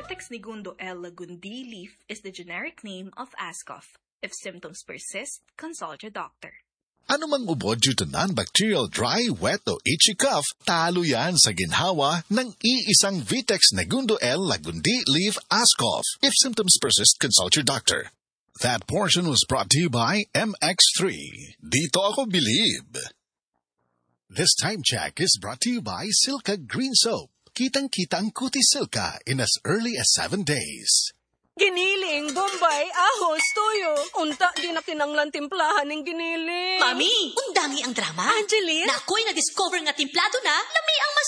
Vitex Negundo L. lagundi leaf is the generic name of Ascof. If symptoms persist, consult your doctor. Ano mang ubo due to non-bacterial dry, wet o itchy cough, talo yan sa ginhawa ng iisang Vitex Negundo L. lagundi leaf Ascof. If symptoms persist, consult your doctor. That portion was brought to you by MX3. Dito ako believe. This time check is brought to you by Silka Green Soap. Kitang-kita ang Cutie Silka in as early as 7 days. Giniling, Bombay, ahos, toyo. Unta, di na kinanglan timplahan ng giniling. Mami, undami ang drama. Angeline? Na ako'y na-discover nga timplado na, lami ang mas